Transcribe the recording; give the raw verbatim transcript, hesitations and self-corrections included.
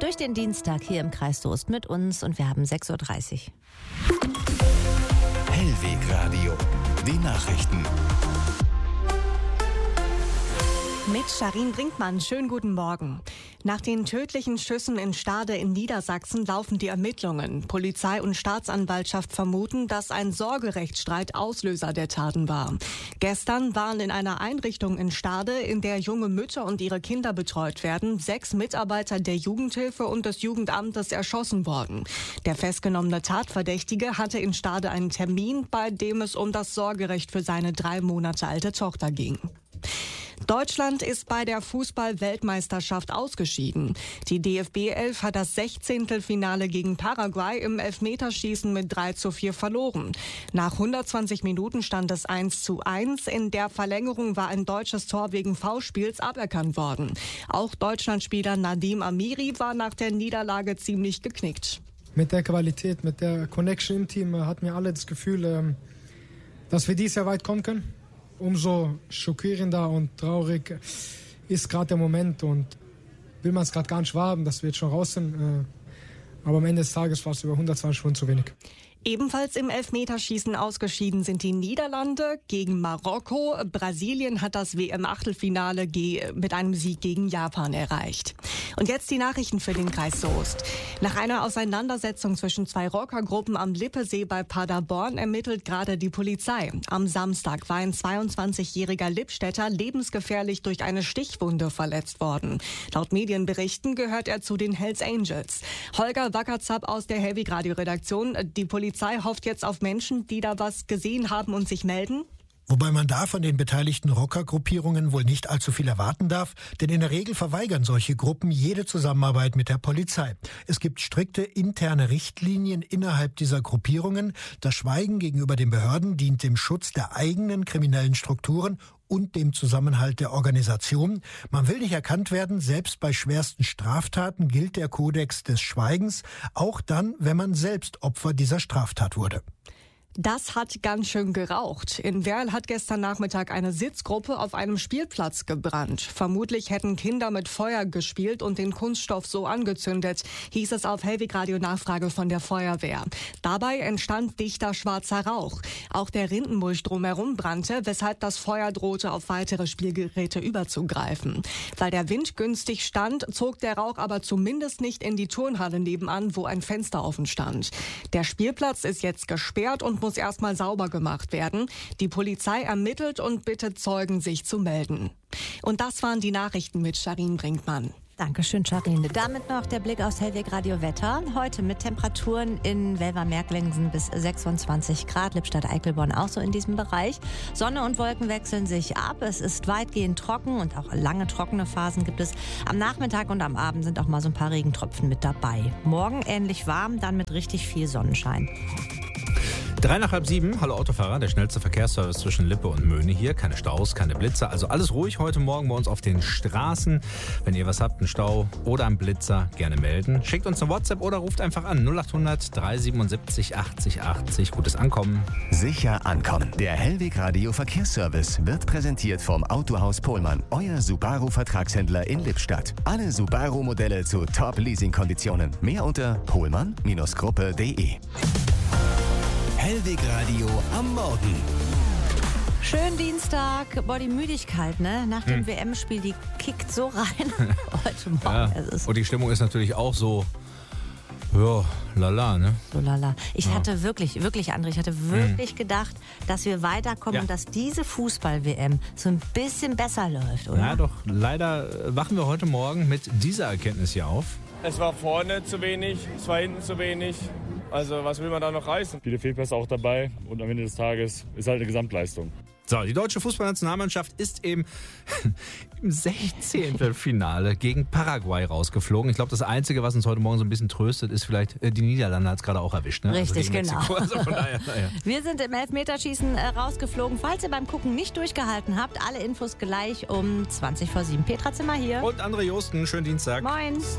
durch den Dienstag hier im Kreis Soest mit uns und wir haben sechs Uhr dreißig. Hellwegradio, die Nachrichten. Mit Sharin Brinkmann, schönen guten Morgen. Nach den tödlichen Schüssen in Stade in Niedersachsen laufen die Ermittlungen. Polizei und Staatsanwaltschaft vermuten, dass ein Sorgerechtsstreit Auslöser der Taten war. Gestern waren in einer Einrichtung in Stade, in der junge Mütter und ihre Kinder betreut werden, sechs Mitarbeiter der Jugendhilfe und des Jugendamtes erschossen worden. Der festgenommene Tatverdächtige hatte in Stade einen Termin, bei dem es um das Sorgerecht für seine drei Monate alte Tochter ging. Deutschland ist bei der Fußball-Weltmeisterschaft ausgeschieden. Die D F B elf hat das Sechzehntelfinale gegen Paraguay im Elfmeterschießen mit drei zu vier verloren. Nach hundertzwanzig Minuten stand es eins zu eins. In der Verlängerung war ein deutsches Tor wegen Foulspiels aberkannt worden. Auch Deutschlandspieler Nadim Amiri war nach der Niederlage ziemlich geknickt. Mit der Qualität, mit der Connection im Team hatten wir alle das Gefühl, dass wir dieses Jahr weit kommen können. Umso schockierender und traurig ist gerade der Moment und will man es gerade gar nicht wahrhaben, dass wir jetzt schon raus sind. Aber am Ende des Tages war es über hundertzwanzig Stunden zu wenig. Ebenfalls im Elfmeterschießen ausgeschieden sind die Niederlande gegen Marokko. Brasilien hat das W M-Achtelfinale mit einem Sieg gegen Japan erreicht. Und jetzt die Nachrichten für den Kreis Soest. Nach einer Auseinandersetzung zwischen zwei Rockergruppen am Lippesee bei Paderborn ermittelt gerade die Polizei. Am Samstag war ein zweiundzwanzigjähriger Lippstädter lebensgefährlich durch eine Stichwunde verletzt worden. Laut Medienberichten gehört er zu den Hells Angels. Holger Wackerzapp aus der Hellwegradio-Redaktion. Die Polizei hofft jetzt auf Menschen, die da was gesehen haben und sich melden? Wobei man da von den beteiligten Rockergruppierungen wohl nicht allzu viel erwarten darf, denn in der Regel verweigern solche Gruppen jede Zusammenarbeit mit der Polizei. Es gibt strikte interne Richtlinien innerhalb dieser Gruppierungen. Das Schweigen gegenüber den Behörden dient dem Schutz der eigenen kriminellen Strukturen und dem Zusammenhalt der Organisation. Man will nicht erkannt werden, selbst bei schwersten Straftaten gilt der Kodex des Schweigens, auch dann, wenn man selbst Opfer dieser Straftat wurde. Das hat ganz schön geraucht. In Werl hat gestern Nachmittag eine Sitzgruppe auf einem Spielplatz gebrannt. Vermutlich hätten Kinder mit Feuer gespielt und den Kunststoff so angezündet, hieß es auf Hellwegradio Nachfrage von der Feuerwehr. Dabei entstand dichter schwarzer Rauch. Auch der Rindenmulch drumherum brannte, weshalb das Feuer drohte, auf weitere Spielgeräte überzugreifen. Weil der Wind günstig stand, zog der Rauch aber zumindest nicht in die Turnhalle nebenan, wo ein Fenster offen stand. Der Spielplatz ist jetzt gesperrt und muss erstmal sauber gemacht werden. Die Polizei ermittelt und bittet Zeugen, sich zu melden. Und das waren die Nachrichten mit Sharin Brinkmann. Dankeschön, Sharin. Damit noch der Blick aufs Hellwegradio Wetter. Heute mit Temperaturen in Welver-Merklingsen bis sechsundzwanzig Grad, Lippstadt-Eickelborn auch so in diesem Bereich. Sonne und Wolken wechseln sich ab. Es ist weitgehend trocken und auch lange trockene Phasen gibt es. Am Nachmittag und am Abend sind auch mal so ein paar Regentropfen mit dabei. Morgen ähnlich warm, dann mit richtig viel Sonnenschein. Drei nach halb sieben, hallo Autofahrer, der schnellste Verkehrsservice zwischen Lippe und Möhne hier. Keine Staus, keine Blitzer, also alles ruhig heute Morgen bei uns auf den Straßen. Wenn ihr was habt, einen Stau oder einen Blitzer, gerne melden. Schickt uns eine WhatsApp oder ruft einfach an null acht hundert drei siebenundsiebzig achtzig achtzig. Gutes Ankommen. Sicher ankommen. Der Hellwegradio Verkehrsservice wird präsentiert vom Autohaus Pohlmann, euer Subaru-Vertragshändler in Lippstadt. Alle Subaru-Modelle zu Top-Leasing-Konditionen. Mehr unter pohlmann Gruppe punkt de. Hellwegradio am Morgen. Schön Dienstag. Boah, die Müdigkeit, ne? Nach dem hm. W M-Spiel, die kickt so rein heute Morgen. Ja. Es ist Und die Stimmung ist natürlich auch so, ja, lala, ne? So lala. Ich ja. hatte wirklich, wirklich, André, ich hatte wirklich hm. gedacht, dass wir weiterkommen ja. und dass diese Fußball-W M so ein bisschen besser läuft, oder? Ja, doch, leider wachen wir heute Morgen mit dieser Erkenntnis hier auf. Es war vorne zu wenig, es war hinten zu wenig. Also was will man da noch reißen? Viele Fehlpässe auch dabei und am Ende des Tages ist halt eine Gesamtleistung. So, die deutsche Fußballnationalmannschaft ist eben im Sechzehntelfinale gegen Paraguay rausgeflogen. Ich glaube, das Einzige, was uns heute Morgen so ein bisschen tröstet, ist vielleicht, die Niederlande hat es gerade auch erwischt. Ne? Richtig, also genau. Also von daher, naja. Wir sind im Elfmeterschießen äh, rausgeflogen. Falls ihr beim Gucken nicht durchgehalten habt, alle Infos gleich um zwanzig vor sieben. Petra Zimmer hier. Und André Josten, schönen Dienstag. Moin.